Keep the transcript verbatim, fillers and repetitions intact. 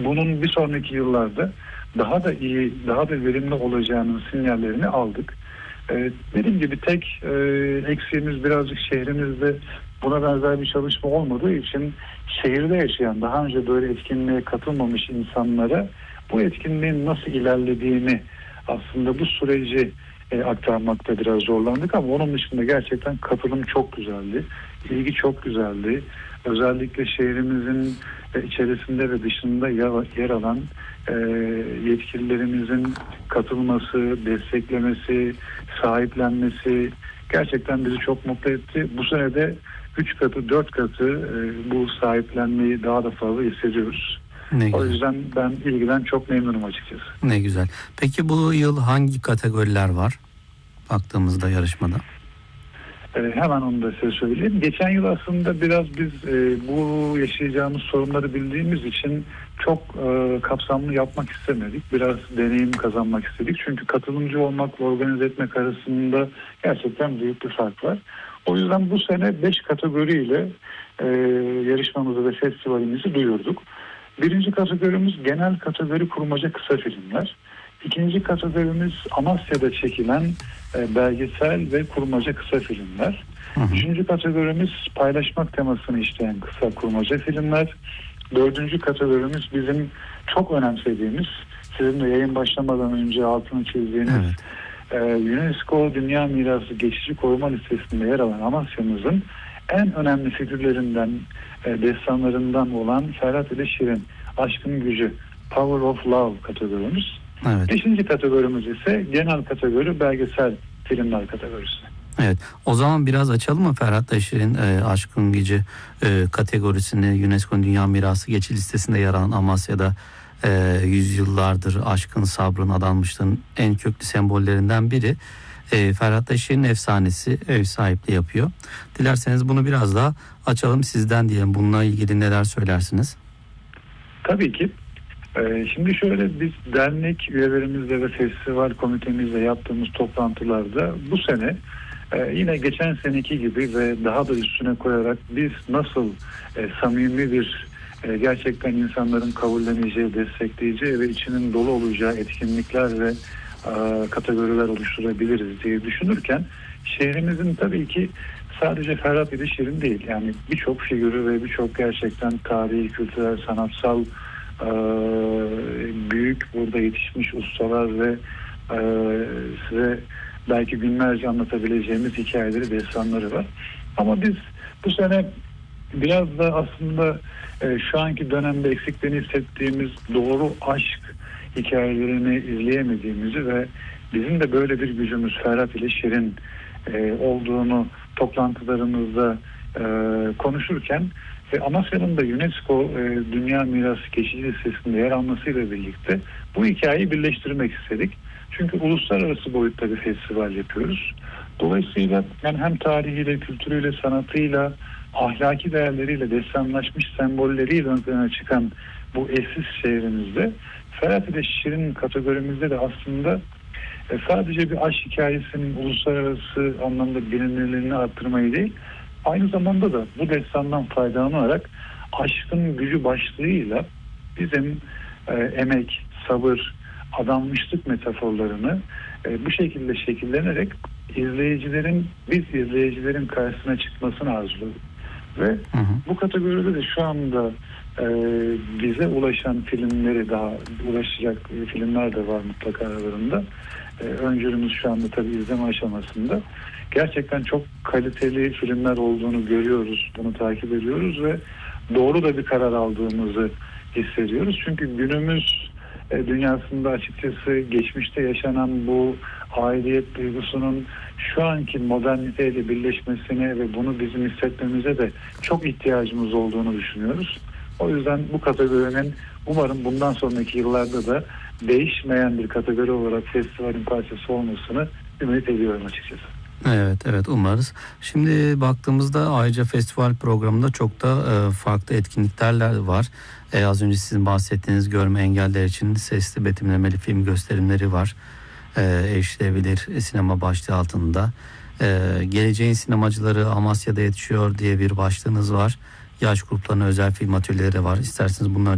bunun bir sonraki yıllarda daha da iyi, daha da verimli olacağının sinyallerini aldık. Ee, dediğim gibi tek e, eksiğimiz birazcık şehrimizde buna benzer bir çalışma olmadığı için şehirde yaşayan, daha önce böyle etkinliğe katılmamış insanlara bu etkinliğin nasıl ilerlediğini, aslında bu süreci e, aktarmakta biraz zorlandık, ama onun dışında gerçekten katılım çok güzeldi. İlgi çok güzeldi. Özellikle şehrimizin e, içerisinde ve dışında yer, yer alan e, yetkililerimizin katılması, desteklemesi, sahiplenmesi gerçekten bizi çok mutlu etti. Bu sene de üç katı, dört katı e, bu sahiplenmeyi daha da fazla hissediyoruz. Ne O güzel. yüzden ben ilgiden çok memnunum açıkçası. Ne güzel. Peki bu yıl hangi kategoriler var baktığımızda yarışmada? Ee, hemen onu da size söyleyeyim. Geçen yıl aslında biraz biz e, bu yaşayacağımız sorunları bildiğimiz için çok e, kapsamlı yapmak istemedik. Biraz deneyim kazanmak istedik. Çünkü katılımcı olmakla organize etmek arasında gerçekten büyük bir fark var. O yüzden bu sene beş kategoriyle e, yarışmamızı ve festivalimizi duyurduk. Birinci kategorimiz genel kategori kurmaca kısa filmler. İkinci kategorimiz Amasya'da çekilen e, belgesel ve kurmaca kısa filmler. Hı hı. Üçüncü kategorimiz paylaşmak temasını işleyen kısa kurmaca filmler. Dördüncü kategorimiz bizim çok önemsediğimiz, sizin de yayın başlamadan önce altını çizdiğiniz evet. e, UNESCO Dünya Mirası Geçici Koruma Listesi'nde yer alan Amasya'mızın en önemli figürlerinden, e, destanlarından olan Ferhat ile Şirin, Aşkın Gücü, Power of Love kategorimiz. Evet. Beşinci kategorimiz ise genel kategori belgesel filmler kategorisi. Evet. O zaman biraz açalım mı Ferhat Taşer'in e, Aşkın Gücü e, kategorisini? UNESCO'nun Dünya Mirası Geçici Listesi'nde yer alan Amasya'da e, yüzyıllardır aşkın, sabrın, adanmışlığın en köklü sembollerinden biri. E, Ferhat Taşer'in efsanesi ev sahipliği yapıyor. Dilerseniz bunu biraz daha açalım sizden diyelim. Bununla ilgili neler söylersiniz? Tabii ki. Şimdi şöyle, biz dernek üyelerimizle ve festival komitemizle yaptığımız toplantılarda bu sene yine geçen seneki gibi ve daha da üstüne koyarak biz nasıl samimi bir, gerçekten insanların kabulleneceği, destekleyeceği ve içinin dolu olacağı etkinlikler ve kategoriler oluşturabiliriz diye düşünürken şehrimizin tabii ki sadece Ferhat ile Şirin değil, yani birçok figürü ve birçok gerçekten tarihi, kültürel, sanatsal büyük burada yetişmiş ustalar ve e, size belki günlerce anlatabileceğimiz hikayeleri, destanları var. Ama biz bu sene biraz da aslında e, şu anki dönemde eksikliğini hissettiğimiz doğru aşk hikayelerini izleyemediğimizi ve bizim de böyle bir gücümüz Ferhat ile Şirin e, olduğunu toplantılarımızda e, konuşurken ve Amasya'nın da UNESCO e, Dünya Mirası Geçici Listesi'nde yer almasıyla birlikte bu hikayeyi birleştirmek istedik. Çünkü uluslararası boyutta bir festival yapıyoruz. Dolayısıyla yani hem tarihiyle, kültürüyle, sanatıyla, ahlaki değerleriyle, destanlaşmış sembolleriyle ön plana çıkan bu eşsiz şehrimizde Ferhat ile Şirin kategorimizde de aslında e, sadece bir aşk hikayesinin uluslararası anlamda bilinirliğini arttırmayı değil, aynı zamanda da bu destandan faydalanarak aşkın gücü başlığıyla bizim e, emek, sabır, adanmışlık metaforlarını e, bu şekilde şekillenerek izleyicilerin, biz izleyicilerin karşısına çıkmasını arzuluyoruz. Ve hı hı. bu kategoride de şu anda e, bize ulaşan filmleri, daha ulaşacak filmler de var mutlaka aralarında. E, öncülümüz şu anda tabii izleme aşamasında. Gerçekten çok kaliteli filmler olduğunu görüyoruz, bunu takip ediyoruz ve doğru da bir karar aldığımızı hissediyoruz. Çünkü günümüz e, dünyasında açıkçası geçmişte yaşanan bu aidiyet duygusunun şu anki moderniteyle birleşmesine ve bunu bizim hissetmemize de çok ihtiyacımız olduğunu düşünüyoruz. O yüzden bu kategorinin umarım bundan sonraki yıllarda da değişmeyen bir kategori olarak festivalin parçası olmasını ümit ediyorum açıkçası. Evet, evet umarız. Şimdi baktığımızda ayrıca festival programında çok da e, farklı etkinlikler var. E, az önce sizin bahsettiğiniz görme engelliler için sesli betimlemeli film gösterimleri var. E, erişilebilir sinema başlığı altında. E, geleceğin sinemacıları Amasya'da yetişiyor diye bir başlığınız var. Yaş gruplarına özel film atölyeleri var. İsterseniz bunlar